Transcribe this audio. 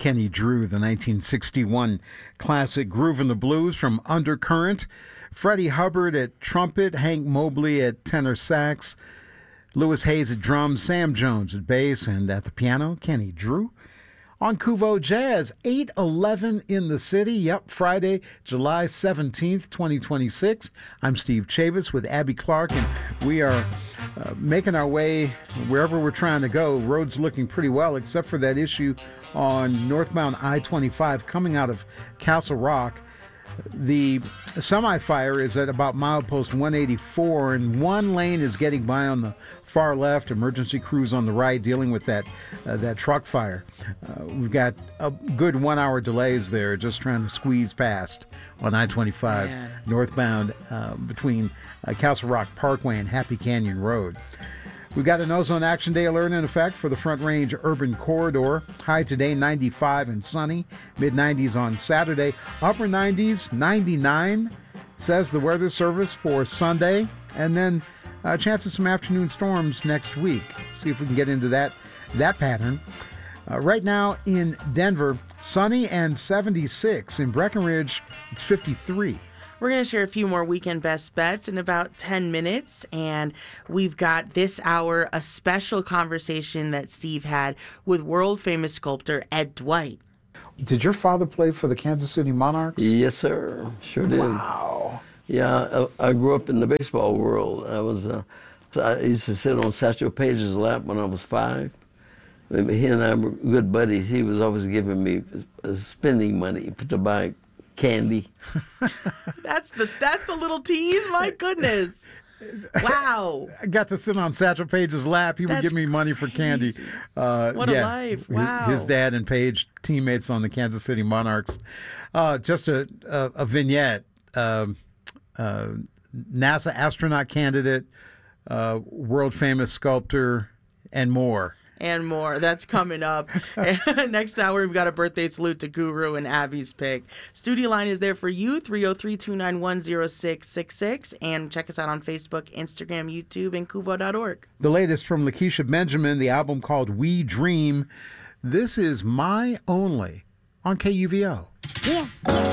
Kenny Drew, the 1961 classic Groove in the Blues from Undercurrent. Freddie Hubbard at trumpet, Hank Mobley at tenor sax, Lewis Hayes at drums, Sam Jones at bass, and at the piano, Kenny Drew. On Kuvo Jazz, 8:11 in the city. Yep, Friday, July 17th, 2026. I'm Steve Chavis with Abby Clark, and we are making our way wherever we're trying to go. Road's looking pretty well, except for that issue on northbound I-25 coming out of Castle Rock. The semi-fire is at about milepost 184, and one lane is getting by on the far left. Emergency crews on the right dealing with that truck fire. We've got a good 1 hour delays there, just trying to squeeze past on I-25 northbound between Castle Rock Parkway and Happy Canyon Road. We've got an ozone action day alert in effect for the Front Range Urban Corridor. High today, 95 and sunny. Mid-90s on Saturday. Upper 90s, 99, says the Weather Service for Sunday. And then a chance of some afternoon storms next week. See if we can get into that pattern. Right now in Denver, sunny and 76. In Breckenridge, it's 53. We're going to share a few more weekend best bets in about 10 minutes. And we've got this hour a special conversation that Steve had with world-famous sculptor Ed Dwight. Did your father play for the Kansas City Monarchs? Yes, sir. Sure did. Wow. Yeah, I grew up in the baseball world. I used to sit on Satchel Paige's lap when I was 5. He and I were good buddies. He was always giving me spending money to buy candy. That's the little tease. My goodness. Wow. I got to sit on Satchel Paige's lap. He would give me money for candy. What a life. Wow. His dad and Paige, teammates on the Kansas City Monarchs. Just a vignette. NASA astronaut candidate, world famous sculptor, and more. And more. That's coming up. Next hour, we've got a birthday salute to Guru and Abby's pick. Studio line is there for you, 303-291-0666. And check us out on Facebook, Instagram, YouTube, and kuvo.org. The latest from Lakeisha Benjamin, the album called We Dream. This is My Only on KUVO. Yeah.